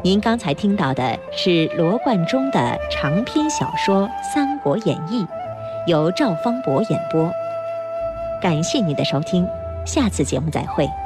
您刚才听到的是罗贯中的长篇小说《三国演义》，由赵方博演播。感谢您的收听，下次节目再会。